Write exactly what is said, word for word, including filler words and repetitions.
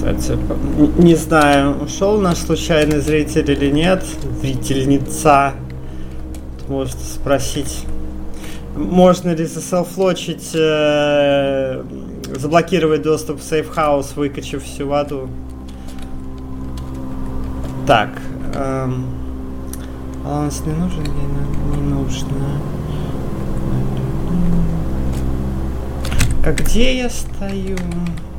Кстати, не знаю, ушел наш случайный зритель или нет. Зрительница. Может спросить, можно ли заселфлочить, э, заблокировать доступ в сейфхаус, выкачав всю воду. Так. Эм, баланс не нужен, не, не нужно. А где я стою?